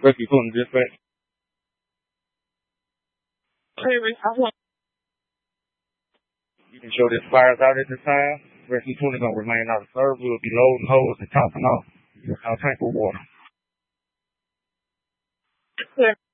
Rescue 20 dispatch. You can show this fires out at this time. Rescue 20 gonna remain out of service. We'll be loading hose and topping off our tank with water.